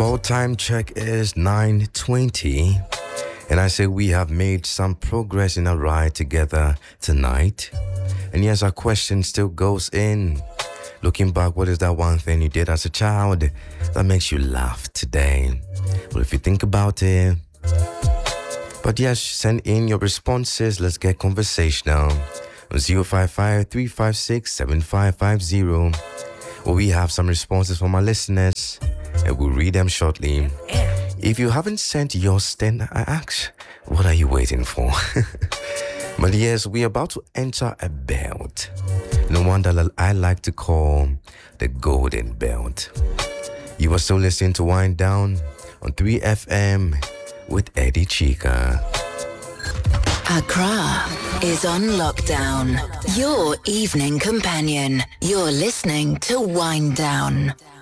Well, time check is 9:20, and I say we have made some progress in our ride together tonight. And yes, our question still goes in. Looking back, what is that one thing you did as a child that makes you laugh today? Well, if you think about it. But yes, send in your responses. Let's get conversational. 055-356-7550. Well, we have some responses from our listeners, and we'll read them shortly. If you haven't sent yours, then I ask, what are you waiting for? But yes, we're about to enter a belt. The one that I like to call the Golden Belt. You are still listening to Wind Down on 3FM with Eddie Chica. Accra is on lockdown. Your evening companion. You're listening to Wind Down.